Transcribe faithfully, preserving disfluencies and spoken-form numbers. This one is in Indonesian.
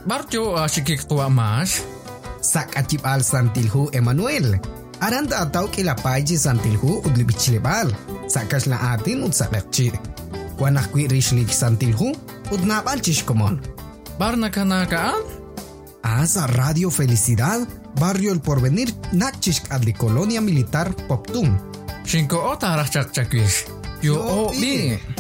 barjo asikik tua mas. Sak acip al santilhu Emmanuel. Aranda atau kila paji santilhu udli bichlebal. Sakas la atin ud sakakci. Wanah kui rishlik santilhu ud nabal chishkomon. Barna kanakaan? Asa Radio Felicidad, Barrio El Porvenir, Nakchishk adli Colonia Militar Poptum. Shinko ota rachak chakwish. Yo o bi.